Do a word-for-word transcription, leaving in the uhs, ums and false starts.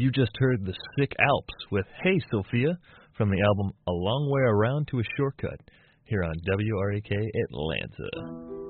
You just heard the Sick Alps with Hey Sophia from the album A Long Way Around to a Shortcut here on W R A K Atlanta.